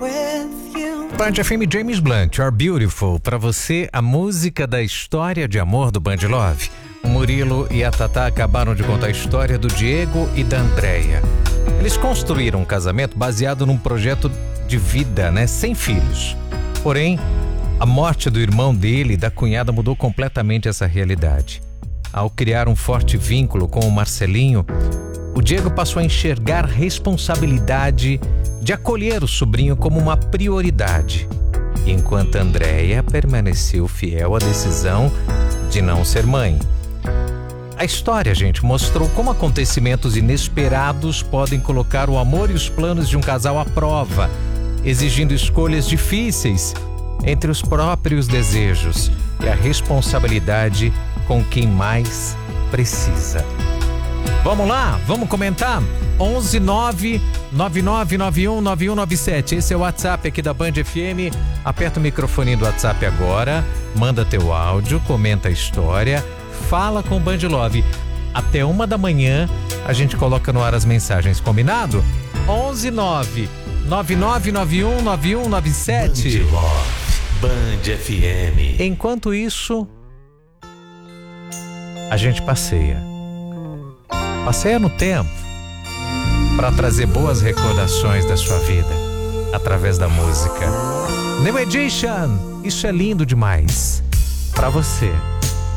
Band FM James Blunt, You're Beautiful. Pra você, a música da história de amor do Band Love. O Murilo e a Tatá acabaram de contar a história do Diego e da Andréia. Eles construíram um casamento baseado num projeto de vida, sem filhos. Porém, a morte do irmão dele e da cunhada mudou completamente essa realidade. Ao criar um forte vínculo com o Marcelinho, o Diego passou a enxergar responsabilidade de acolher o sobrinho como uma prioridade, enquanto Andréia permaneceu fiel à decisão de não ser mãe. A história, gente, mostrou como acontecimentos inesperados podem colocar o amor e os planos de um casal à prova, exigindo escolhas difíceis entre os próprios desejos e a responsabilidade com quem mais precisa. Vamos lá? Vamos comentar? 11 9 9991 9197. Esse é o WhatsApp aqui da Band FM. Aperta o microfone do WhatsApp agora, manda teu áudio, comenta a história, fala com o Band Love. Até 1h a gente coloca no ar as mensagens, combinado? 11 9 9991 9197. Band Love, Band FM. Enquanto isso, a gente passeia no tempo para trazer boas recordações da sua vida através da música. New Edition, isso é lindo demais. Para você.